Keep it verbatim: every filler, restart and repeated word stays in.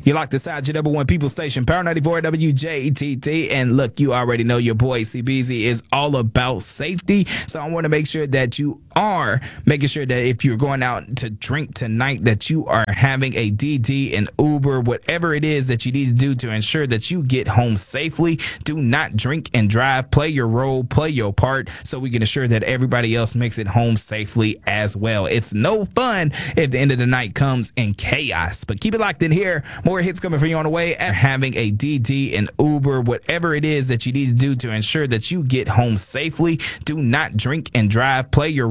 You like the sound, your number one people station, Power ninety-four W J T T. And look, you already know your boy C B Z is all about safety. So I want to make sure that you are making sure that if you're going out to drink tonight, that you are having a D D, an Uber, whatever it is that you need to do to ensure that you get home safely. Do not drink and drive. Play your role, play your part, so we can ensure that everybody else makes it home safely as well. It's no fun if the end of the night comes in chaos. But keep it locked in here. More hits coming for you on the way. And having a D D, an Uber, whatever it is that you need to do to ensure that you get home safely. Do not drink and drive. Play your